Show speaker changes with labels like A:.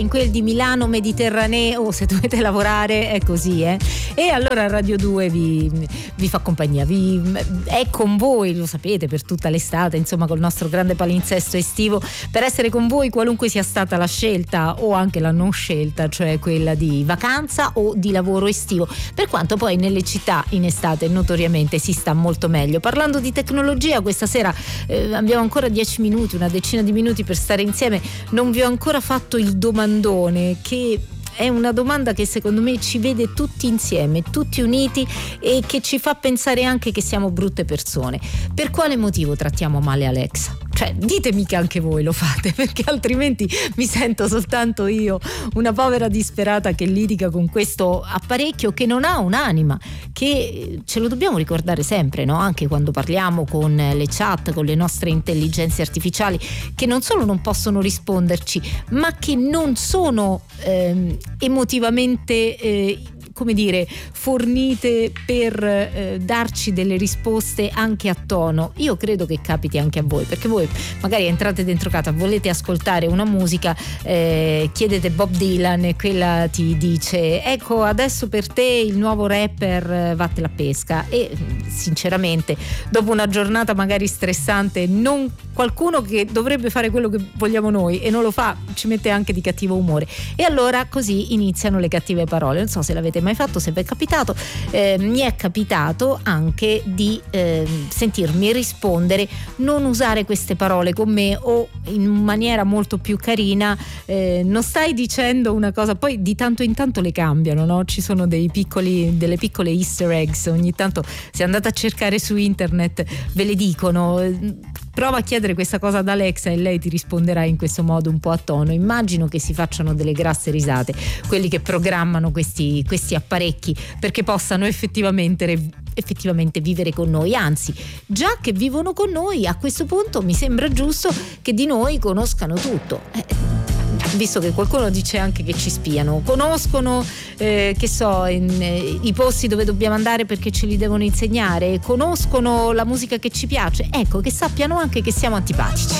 A: in quel di Milano Mediterraneo, se dovete lavorare è così, E allora Radio 2 vi fa compagnia, è con voi, lo sapete, per tutta l'estate, insomma, col nostro grande palinsesto estivo, per essere con voi qualunque sia stata la scelta o anche la non scelta, cioè quella di vacanza o di lavoro estivo, per quanto poi nelle città in estate notoriamente si sta molto meglio. Parlando di tecnologia, questa sera abbiamo ancora 10 minuti, una decina di minuti per stare insieme. Non vi ho ancora fatto il domandone, che è una domanda che secondo me ci vede tutti insieme, tutti uniti, e che ci fa pensare anche che siamo brutte persone. Per quale motivo trattiamo male Alexa? Cioè, ditemi che anche voi lo fate, perché altrimenti mi sento soltanto io, una povera disperata che litiga con questo apparecchio che non ha un'anima, che ce lo dobbiamo ricordare sempre, no? Anche quando parliamo con le chat, con le nostre intelligenze artificiali, che non solo non possono risponderci, ma che non sono emotivamente come dire, fornite per darci delle risposte anche a tono. Io credo che capiti anche a voi, perché voi magari entrate dentro casa, volete ascoltare una musica, chiedete Bob Dylan e quella ti dice: ecco, adesso per te il nuovo rapper, vattela a pesca. E sinceramente, dopo una giornata magari stressante, qualcuno che dovrebbe fare quello che vogliamo noi e non lo fa, ci mette anche di cattivo umore. E allora così iniziano le cattive parole. Non so se l'avete mai fatto, se vi è capitato. Mi è capitato anche di sentirmi rispondere: non usare queste parole con me, o in maniera molto più carina, non stai dicendo una cosa. Poi di tanto in tanto le cambiano, no? Ci sono delle piccole easter eggs, ogni tanto, se andate a cercare su internet ve le dicono. Prova a chiedere questa cosa ad Alexa e lei ti risponderà in questo modo un po' a tono. Immagino che si facciano delle grasse risate quelli che programmano questi apparecchi, perché possano effettivamente vivere con noi. Anzi, già che vivono con noi, a questo punto mi sembra giusto che di noi conoscano tutto. Visto che qualcuno dice anche che ci spiano, conoscono che so, i posti dove dobbiamo andare perché ce li devono insegnare, conoscono la musica che ci piace, ecco, che sappiano anche che siamo antipatici.